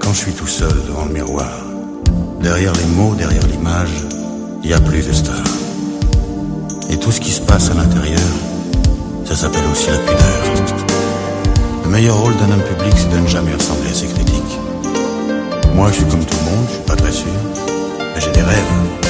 quand je suis tout seul devant le miroir, derrière les mots, derrière l'image, il n'y a plus de star. Et tout ce qui se passe à l'intérieur, ça s'appelle aussi la pudeur. Le meilleur rôle d'un homme public, c'est de ne jamais ressembler à ses critiques. Moi, je suis comme tout le monde, je suis pas très sûr, mais j'ai des rêves.